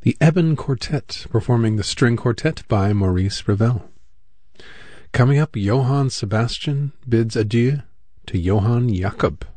The Eben Quartet performing the String Quartet by Maurice Ravel. Coming up, Johann Sebastian bids adieu to Johann Jakob.